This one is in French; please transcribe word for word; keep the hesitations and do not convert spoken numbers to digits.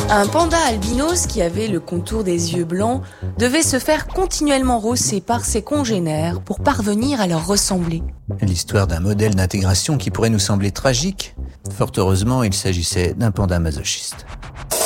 Un panda albinos qui avait le contour des yeux blancs devait se faire continuellement rosser par ses congénères pour parvenir à leur ressembler. L'histoire d'un modèle d'intégration qui pourrait nous sembler tragique. Fort heureusement, il s'agissait d'un panda masochiste.